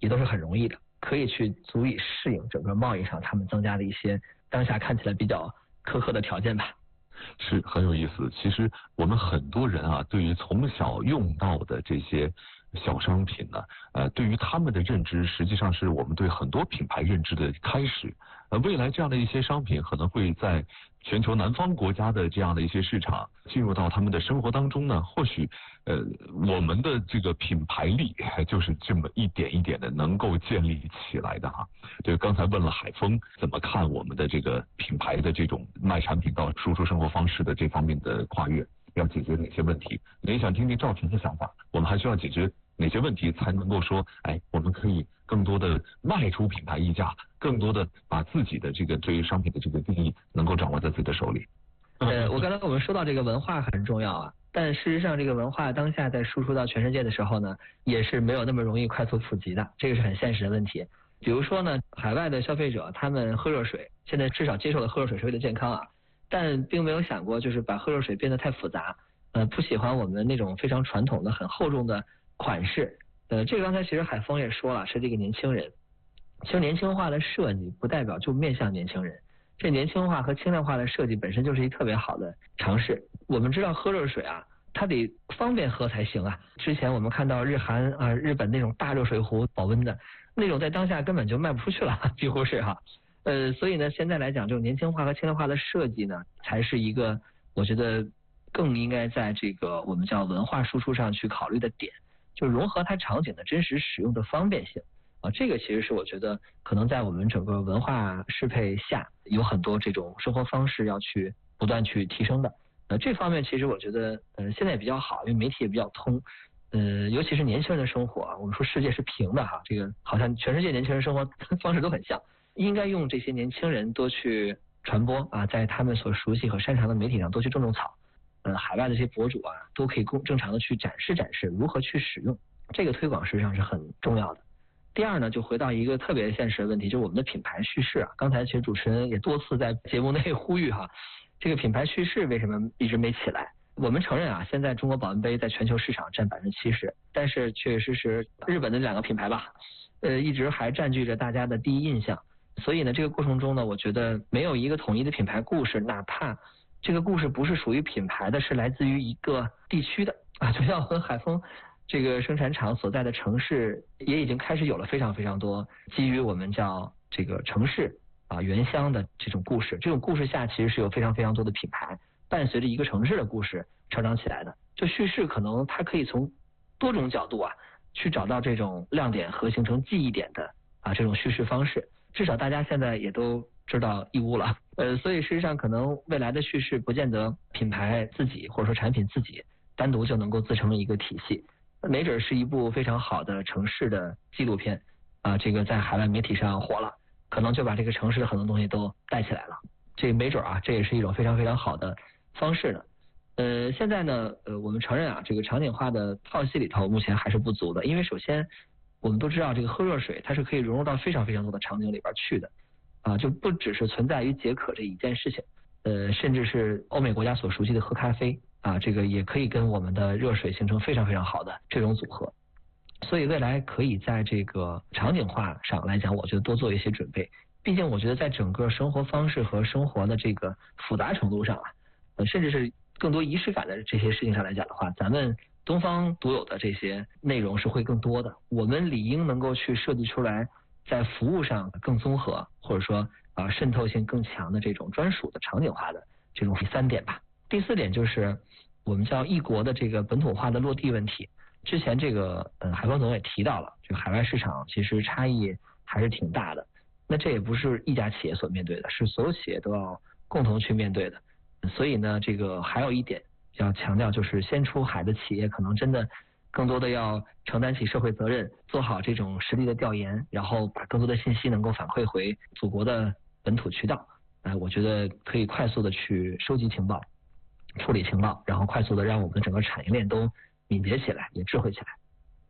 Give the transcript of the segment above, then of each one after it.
也都是很容易的，可以去足以适应整个贸易上他们增加的一些当下看起来比较苛刻的条件吧。 是很有意思。其实我们很多人啊，对于从小用到的这些小商品呢，对于他们的认知，实际上是我们对很多品牌认知的开始。未来这样的一些商品可能会在全球南方国家的这样的一些市场进入到他们的生活当中呢，或许我们的这个品牌力就是这么一点一点的能够建立起来的哈。对，刚才问了海峰怎么看我们的这个品牌的这种卖产品到输出生活方式的这方面的跨越，要解决哪些问题？也想听听赵晨的想法，我们还需要解决哪些问题才能够说，我们可以更多的卖出品牌溢价，更多的把自己的这个对于商品的这个定义能够掌握在自己的手里。 我刚才我们说到这个文化很重要啊，但事实上这个文化当下在输出到全世界的时候呢，也是没有那么容易快速普及的，这个是很现实的问题。比如说呢，海外的消费者他们喝热水，现在至少接受了喝热水是为了健康啊，但并没有想过就是把喝热水变得太复杂，不喜欢我们那种非常传统的很厚重的款式。这个刚才其实海峰也说了，是这个年轻人，其实年轻化的设计不代表就面向年轻人，这年轻化和轻量化的设计本身就是一特别好的尝试。我们知道喝热水啊，它得方便喝才行啊。之前我们看到日韩日本那种大热水壶保温的那种，在当下根本就卖不出去了，几乎是哈。所以呢，现在来讲，这种年轻化和轻量化的设计呢，才是一个我觉得更应该在这个我们叫文化输出上去考虑的点，就融合它场景的真实使用的方便性啊，这个其实是我觉得可能在我们整个文化适配下，有很多这种生活方式要去不断去提升的。这方面其实我觉得现在也比较好，因为媒体也比较通。尤其是年轻人的生活啊，我们说世界是平的哈，这个好像全世界年轻人生活方式都很像，应该用这些年轻人多去传播啊，在他们所熟悉和擅长的媒体上多去种草。海外的这些博主啊，都可以正常的去展示如何去使用，这个推广实际上是很重要的。第二呢，就回到一个特别现实的问题，就是我们的品牌叙事啊，刚才其实主持人也多次在节目内呼吁哈，这个品牌叙事为什么一直没起来？我们承认啊，现在中国保温杯在全球市场占70%，但是确实是日本的2个品牌吧，一直还占据着大家的第一印象。所以呢，这个过程中呢，我觉得没有一个统一的品牌故事，哪怕这个故事不是属于品牌的，是来自于一个地区的啊，就像和海峰这个生产厂所在的城市也已经开始有了非常非常多基于我们叫这个城市啊原乡的这种故事，这种故事下其实是有非常非常多的品牌伴随着一个城市的故事成长起来的。就叙事可能它可以从多种角度啊去找到这种亮点和形成记忆点的啊这种叙事方式，至少大家现在也都知道义乌了。所以事实上可能未来的叙事不见得品牌自己或者说产品自己单独就能够自成一个体系，没准是一部非常好的城市的纪录片啊，这个在海外媒体上火了，可能就把这个城市的很多东西都带起来了，这没准啊，这也是一种非常非常好的方式呢。现在呢，我们承认啊，这个场景化的套系里头目前还是不足的，因为首先我们都知道这个喝热水它是可以融入到非常非常多的场景里边去的啊，就不只是存在于解渴这一件事情，甚至是欧美国家所熟悉的喝咖啡啊，这个也可以跟我们的热水形成非常非常好的这种组合。所以未来可以在这个场景化上来讲，我觉得多做一些准备。毕竟我觉得在整个生活方式和生活的这个复杂程度上啊，甚至是更多仪式感的这些事情上来讲的话，咱们东方独有的这些内容是会更多的。我们理应能够去设计出来在服务上更综合，或者说渗透性更强的这种专属的场景化的这种第3点吧。第4点就是我们叫异国的这个本土化的落地问题。之前这个海峰总也提到了，这个海外市场其实差异还是挺大的。那这也不是一家企业所面对的，是所有企业都要共同去面对的。所以呢，这个还有一点要强调，就是先出海的企业可能真的更多的要承担起社会责任，做好这种实地的调研，然后把更多的信息能够反馈回祖国的本土渠道。我觉得可以快速的去收集情报、处理情报，然后快速的让我们的整个产业链都敏捷起来，也智慧起来。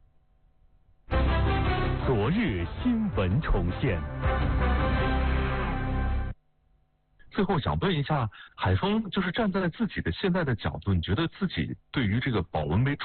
昨日新闻重现。 最后想问一下海峰，就是站在自己的现在的角度，你觉得自己对于这个保温杯